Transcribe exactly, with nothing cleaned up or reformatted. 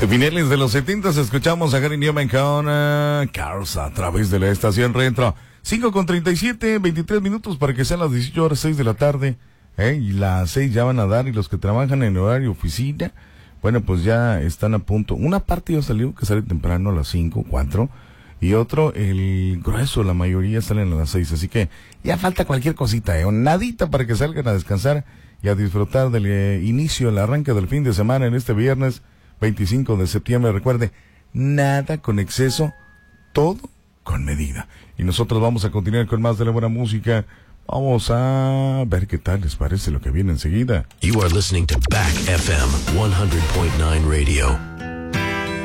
Finales de los setentas escuchamos a Gary Newman con uh, Cars a través de la estación Retro. cinco con treinta y siete, veintitrés minutos para que sean las dieciocho horas, seis de la tarde. ¿eh? Y las seis ya van a dar, y los que trabajan en horario oficina, bueno, pues ya están a punto. Una parte ya salió, que sale temprano a las cinco, cuatro, y otro, el grueso, la mayoría salen a las seis. Así que ya falta cualquier cosita, ¿eh? Nadita para que salgan a descansar y a disfrutar del eh, inicio, el arranque del fin de semana en este viernes veinticinco de septiembre. Recuerde, nada con exceso, todo con medida. Y nosotros vamos a continuar con más de la buena música. Vamos a ver qué tal les parece lo que viene enseguida. You are listening to Back F M one hundred point nine Radio.